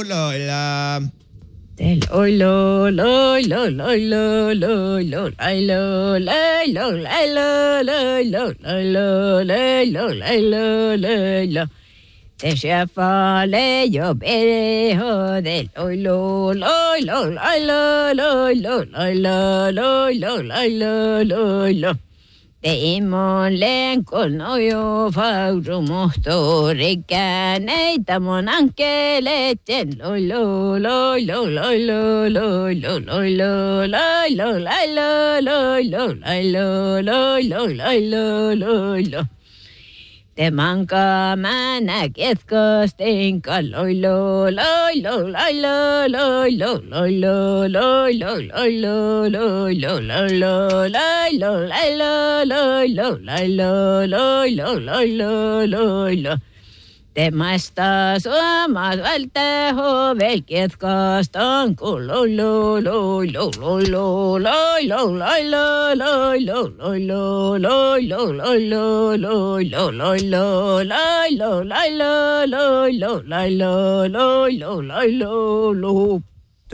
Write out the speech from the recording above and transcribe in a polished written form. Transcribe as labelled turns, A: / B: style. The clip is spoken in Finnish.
A: loila.
B: Oi lo lo lo lo lo lo lo ai lo lai lo lai lo lai lo lai lo lai lo lai lo lai lo. Te skäffale jo pereho del oi lo lai lo lai lo lai lo lai lo lai lo lai lo lai lo. Teimon lenkolno jo fauru mohtorikään neitä mon ankeletten loi lo loi lo loi lo loi lo loi lo loi lo lai lo loi lo lai lo loi lo lai lo loi lo. Te manka mänä ketkastenka loi lo loi lo lai lo loi lo loi lo loi lo loi lo loi lo loi lo lai lo lai lo loi lo lai lo loi lo loi lo loi lo. Te maista suomas välttäho velket kastan kun loi lo loi lo loi lo loi lo lai lo loi lo loi lo loi lo loi lo loi lo loi lo lai lo lai lo loi lo lai lo loi lo lai lo lo.